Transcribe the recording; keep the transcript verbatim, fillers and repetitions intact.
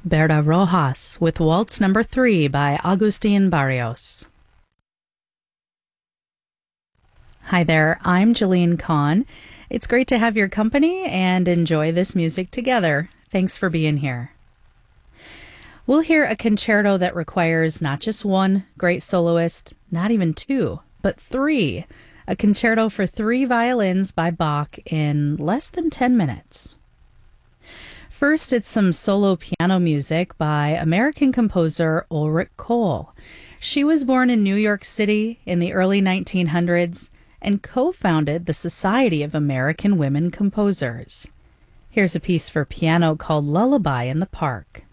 Berta Rojas with Waltz Number Three by Agustin Barrios. Hi there, I'm Jeline Kahn. It's great to have your company and enjoy this music together. Thanks for being here. We'll hear a concerto that requires not just one great soloist, not even two, but three. A concerto for three violins by Bach in less than ten minutes. First, it's some solo piano music by American composer Ulrich Kohl. She was born in New York City in the early nineteen hundreds and co-founded the Society of American Women Composers. Here's a piece for piano called Lullaby in the Park.